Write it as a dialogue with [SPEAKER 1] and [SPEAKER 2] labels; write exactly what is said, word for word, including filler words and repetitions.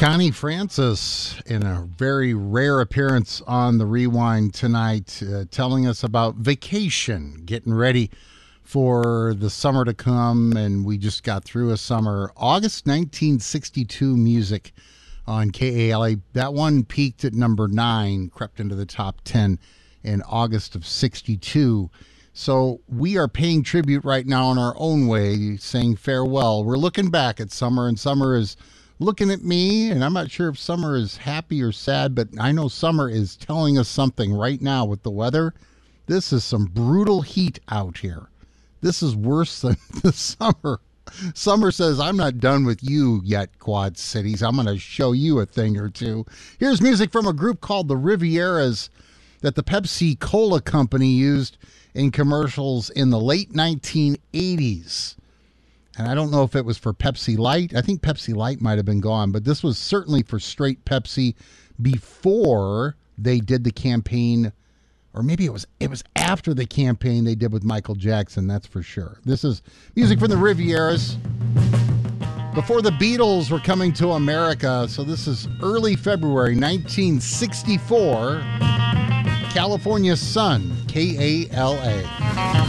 [SPEAKER 1] Connie Francis in a very rare appearance on the Rewind tonight, uh, telling us about vacation, getting ready for the summer to come, and we just got through a summer. August nineteen sixty-two music on K A L A. That one peaked at number nine, crept into the top ten in August of sixty-two. So we are paying tribute right now in our own way, saying farewell. We're looking back at summer, and summer is looking at me, and I'm not sure if summer is happy or sad, but I know summer is telling us something right now with the weather. This is some brutal heat out here. This is worse than the summer. Summer says, I'm not done with you yet, Quad Cities. I'm going to show you a thing or two. Here's music from a group called the Rivieras that the Pepsi Cola Company used in commercials in the late nineteen eighties. And I don't know if it was for Pepsi Light. I think Pepsi Light might have been gone, but this was certainly for straight Pepsi before they did the campaign, or maybe it was it was after the campaign they did with Michael Jackson, that's for sure. This is music from the Rivieras before the Beatles were coming to America. So this is early February nineteen sixty-four. California Sun, K A L A.